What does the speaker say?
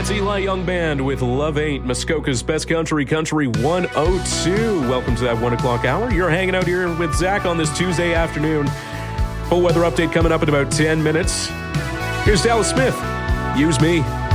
That's Eli Young Band with Love Ain't, Muskoka's Best Country, Country 102. Welcome to that 1 o'clock hour. You're hanging out here with Zach on this Tuesday afternoon. Full weather update coming up in about 10 minutes. Here's Dallas Smith. Use Me.